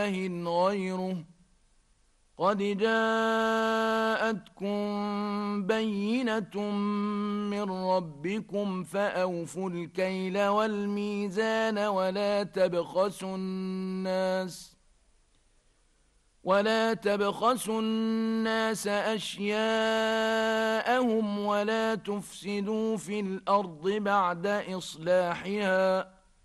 إله غيره قد جاءتكم بينة من ربكم فأوفوا الكيل والميزان ولا تبخسوا الناس أشياءهم ولا تفسدوا في الأرض بعد إصلاحها